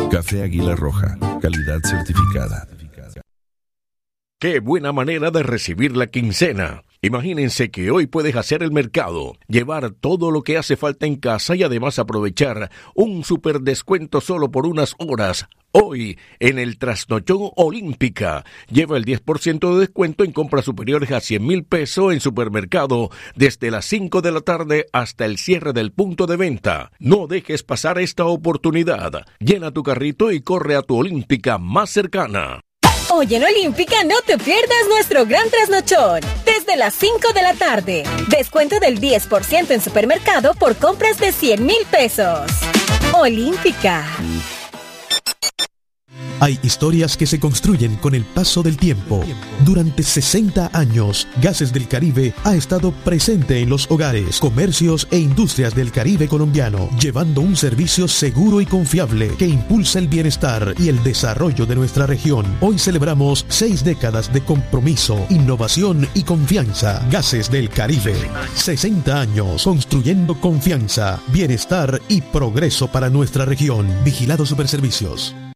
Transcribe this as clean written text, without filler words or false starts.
Café Águila Roja, calidad certificada. ¡Qué buena manera de recibir la quincena! Imagínense que hoy puedes hacer el mercado, llevar todo lo que hace falta en casa y además aprovechar un super descuento solo por unas horas. Hoy, en el Trasnochón Olímpica, lleva el 10% de descuento en compras superiores a 100,000 pesos en supermercado desde las 5 de la tarde hasta el cierre del punto de venta. No dejes pasar esta oportunidad. Llena tu carrito y corre a tu Olímpica más cercana. Hoy en Olímpica no te pierdas nuestro gran trasnochón. Desde las 5 de la tarde. Descuento del 10% en supermercado por compras de 100,000 pesos. Olímpica. Hay historias que se construyen con el paso del tiempo. Durante 60 años, Gases del Caribe ha estado presente en los hogares, comercios e industrias del Caribe colombiano, llevando un servicio seguro y confiable que impulsa el bienestar y el desarrollo de nuestra región. Hoy celebramos 6 décadas de compromiso, innovación y confianza. Gases del Caribe. 60 años construyendo confianza, bienestar y progreso para nuestra región. Vigilado Superservicios.